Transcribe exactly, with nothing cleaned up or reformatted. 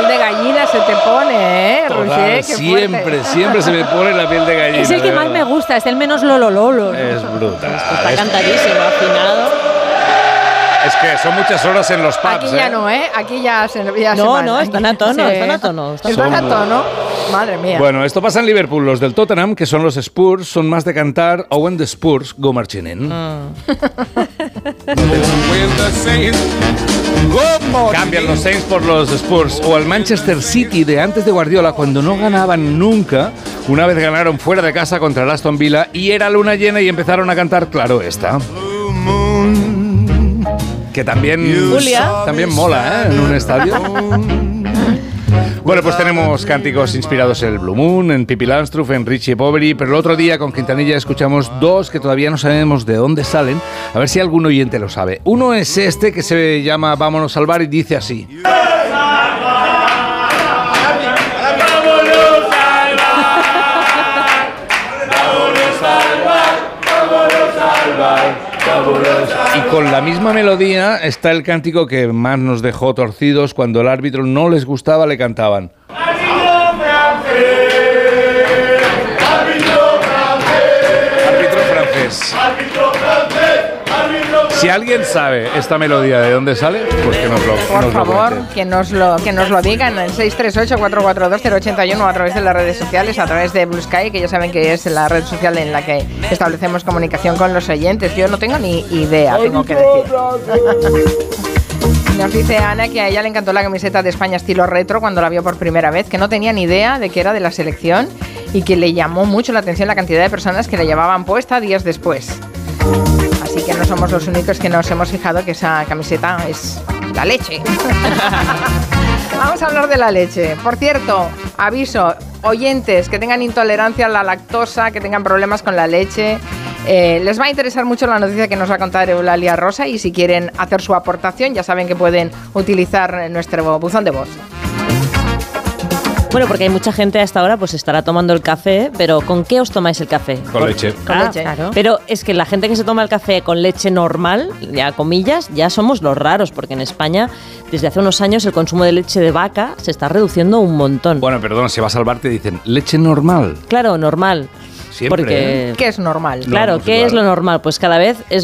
piel de gallina se te pone, ¿eh, Roger? Siempre, siempre se me pone la piel de gallina. Es el que más me gusta, es el menos lolololo. Es brutal. Está es... cantadísimo, afinado. Es que son muchas horas en los pubs. Aquí ya ¿eh? no, ¿eh? Aquí ya se ya No, se no, están a tono, sí. están a tono. Están, están a tono. Madre mía. Bueno, esto pasa en Liverpool. Los del Tottenham, que son los Spurs, son más de cantar "Oh, when the Spurs go marching in". Mm. Cambian los Saints por los Spurs. O al Manchester City de antes de Guardiola, cuando no ganaban nunca. Una vez ganaron fuera de casa contra el Aston Villa y era luna llena y empezaron a cantar, claro, esta. Que también, Julia. también mola, ¿eh? En un estadio. Bueno, pues tenemos cánticos inspirados en el Blue Moon, en Pippi Landstruff, en Richie Poveri, pero el otro día con Quintanilla escuchamos dos que todavía no sabemos de dónde salen, a ver si algún oyente lo sabe. Uno es este que se llama Vámonos al bar y dice así. Y con la misma melodía está el cántico que más nos dejó torcidos cuando el árbitro no les gustaba, le cantaban. Árbitro francés. Si alguien sabe esta melodía de dónde sale, pues que nos lo Por nos favor, lo que nos lo que nos lo digan en seis tres ocho, cuatro cuatro dos, cero ocho uno a través de las redes sociales, a través de Blue Sky, que ya saben que es la red social en la que establecemos comunicación con los oyentes. Yo no tengo ni idea, tengo que decir. Nos dice Ana que a ella le encantó la camiseta de España estilo retro cuando la vio por primera vez, que no tenía ni idea de que era de la selección y que le llamó mucho la atención la cantidad de personas que la llevaban puesta días después. Así que no somos los únicos que nos hemos fijado que esa camiseta es la leche. Vamos a hablar de la leche. Por cierto, aviso, oyentes que tengan intolerancia a la lactosa, que tengan problemas con la leche, eh, les va a interesar mucho la noticia que nos va a contar Eulalia Rosa, y si quieren hacer su aportación ya saben que pueden utilizar nuestro buzón de voz. Bueno, porque hay mucha gente a esta hora pues estará tomando el café, pero ¿con qué os tomáis el café? Con Por, leche. Con ah, leche. Claro. Pero es que la gente que se toma el café con leche normal, ya comillas, ya somos los raros, porque en España desde hace unos años el consumo de leche de vaca se está reduciendo un montón. Bueno, perdón, si vas al bar te dicen leche normal. Claro, normal. Siempre, Porque, ¿eh? ¿Qué es normal? Claro, No, pues ¿qué claro. es lo normal? Pues cada vez es